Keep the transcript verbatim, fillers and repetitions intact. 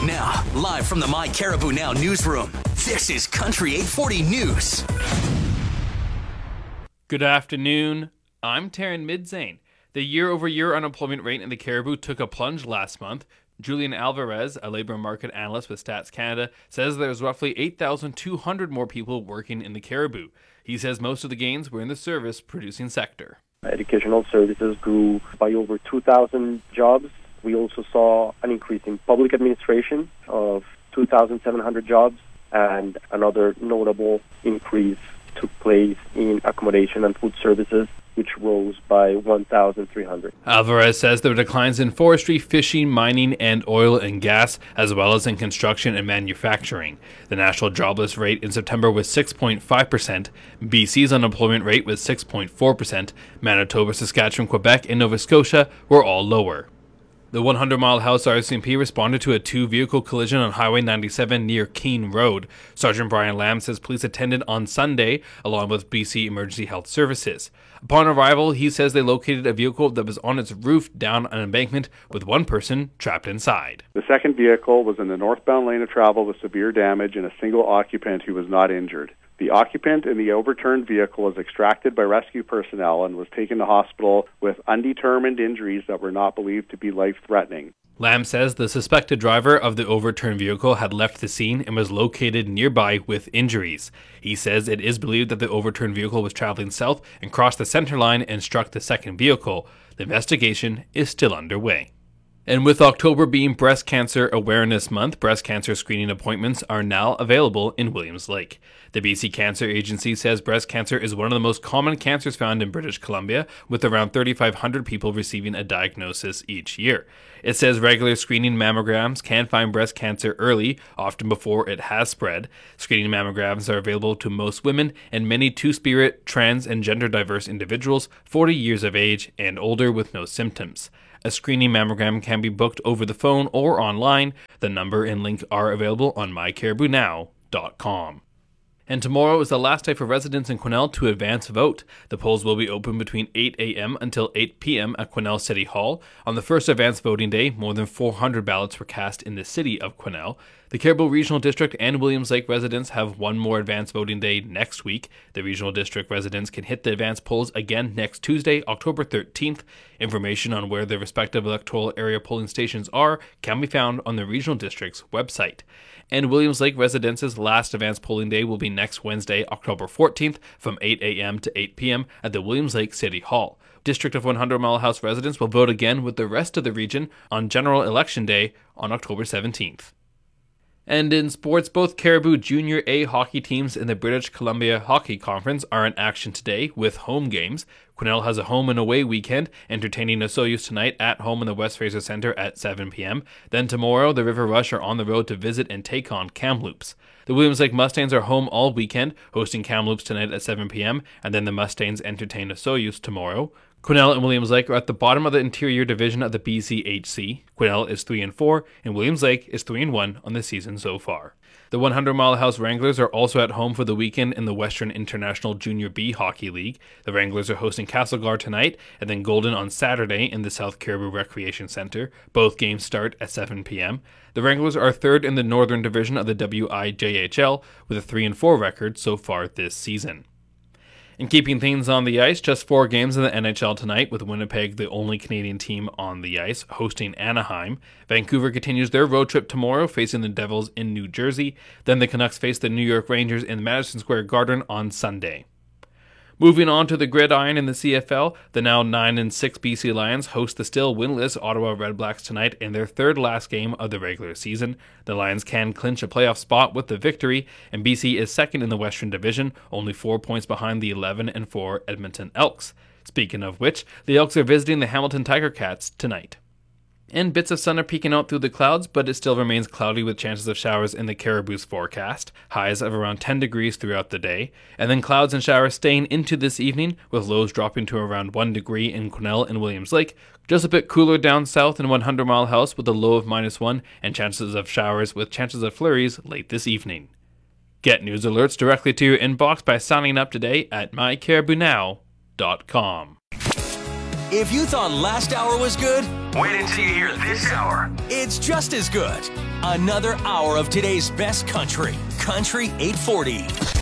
Now, live from the My Caribou Now newsroom, this is Country eight forty News. Good afternoon. I'm Taryn Midzane. The year-over-year unemployment rate in the Caribou took a plunge last month. Julian Alvarez, a labor market analyst with Stats Canada, says there's roughly eight thousand two hundred more people working in the Caribou. He says most of the gains were in the service-producing sector. Educational services grew by over two thousand jobs. We also saw an increase in public administration of two thousand seven hundred jobs, and another notable increase took place in accommodation and food services, which rose by one thousand three hundred. Alvarez says there were declines in forestry, fishing, mining, and oil and gas, as well as in construction and manufacturing. The national jobless rate in September was six point five percent. B C's unemployment rate was six point four percent. Manitoba, Saskatchewan, Quebec, and Nova Scotia were all lower. The one hundred mile House R C M P responded to a two-vehicle collision on Highway ninety-seven near Keene Road. Sergeant Brian Lamb says police attended on Sunday, along with B C Emergency Health Services. Upon arrival, he says they located a vehicle that was on its roof down an embankment with one person trapped inside. The second vehicle was in the northbound lane of travel with severe damage and a single occupant who was not injured. The occupant in the overturned vehicle was extracted by rescue personnel and was taken to hospital with undetermined injuries that were not believed to be life-threatening. Lamb says the suspected driver of the overturned vehicle had left the scene and was located nearby with injuries. He says it is believed that the overturned vehicle was traveling south and crossed the center line and struck the second vehicle. The investigation is still underway. And with October being Breast Cancer Awareness Month, breast cancer screening appointments are now available in Williams Lake. The B C Cancer Agency says breast cancer is one of the most common cancers found in British Columbia, with around thirty-five hundred people receiving a diagnosis each year. It says regular screening mammograms can find breast cancer early, often before it has spread. Screening mammograms are available to most women and many two-spirit, trans, and gender-diverse individuals forty years of age and older with no symptoms. A screening mammogram can be booked over the phone or online. The number and link are available on my caribou now dot com. And tomorrow is the last day for residents in Quesnel to advance vote. The polls will be open between eight a.m. until eight p.m. at Quesnel City Hall. On the first advance voting day, more than four hundred ballots were cast in the city of Quesnel. The Caribou Regional District and Williams Lake residents have one more advance voting day next week. The Regional District residents can hit the advance polls again next Tuesday, October thirteenth. Information on where their respective electoral area polling stations are can be found on the Regional District's website. And Williams Lake residents' last advance polling day will be next Wednesday, October fourteenth, from eight a.m. to eight p.m. at the Williams Lake City Hall. District of one hundred mile House residents will vote again with the rest of the region on General Election Day on October seventeenth. And in sports, both Caribou Junior A hockey teams in the British Columbia Hockey Conference are in action today with home games. Quesnel has a home and away weekend, entertaining Osoyoos tonight at home in the West Fraser Centre at seven p.m. Then tomorrow, the River Rush are on the road to visit and take on Kamloops. The Williams Lake Mustangs are home all weekend, hosting Kamloops tonight at seven p.m., and then the Mustangs entertain Osoyoos tomorrow. Quesnel and Williams Lake are at the bottom of the interior division of the B C H C. Quesnel is three and four, and Williams Lake is three and one on the season so far. The one hundred mile House Wranglers are also at home for the weekend in the Western International Junior B Hockey League. The Wranglers are hosting Castlegar tonight, and then Golden on Saturday in the South Caribou Recreation Centre. Both games start at seven p.m. The Wranglers are third in the Northern Division of the W I J H L with a three and four record so far this season. And keeping things on the ice, just four games in the N H L tonight, with Winnipeg the only Canadian team on the ice, hosting Anaheim. Vancouver continues their road trip tomorrow, facing the Devils in New Jersey. Then the Canucks face the New York Rangers in Madison Square Garden on Sunday. Moving on to the gridiron in the C F L, the now nine and six B C Lions host the still winless Ottawa Redblacks tonight in their third last game of the regular season. The Lions can clinch a playoff spot with the victory, and B C is second in the Western Division, only four points behind the eleven and four Edmonton Elks. Speaking of which, the Elks are visiting the Hamilton Tiger Cats tonight. And bits of sun are peeking out through the clouds, but it still remains cloudy with chances of showers in the Caribou's forecast. Highs of around ten degrees throughout the day. And then clouds and showers staying into this evening, with lows dropping to around one degree in Quesnel and Williams Lake. Just a bit cooler down south in one hundred mile House with a low of minus one, and chances of showers with chances of flurries late this evening. Get news alerts directly to your inbox by signing up today at my caribou now dot com. If you thought last hour was good, wait until you hear this hour. It's just as good. Another hour of today's best country. Country eight forty.